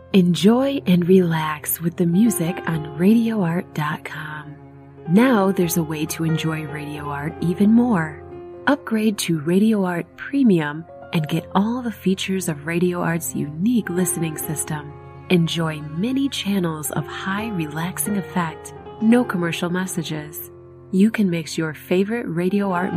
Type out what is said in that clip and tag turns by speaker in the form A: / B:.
A: Enjoy and relax with the music on RadioArt.com. Now there's a way to enjoy Radio Art even more. Upgrade to Radio Art Premium and get all the features of Radio Art's unique listening system. Enjoy many channels of high relaxing effect, no commercial messages. You can mix your favorite Radio Art